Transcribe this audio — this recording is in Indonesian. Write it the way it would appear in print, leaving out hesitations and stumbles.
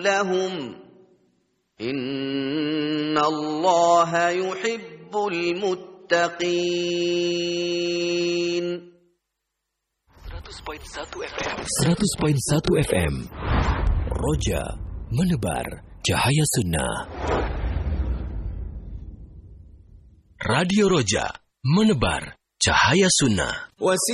لهم إن الله يحب المتقين 100.1 FM Roja menebar cahaya sunnah. Radio Roja menebar cahaya sunnah.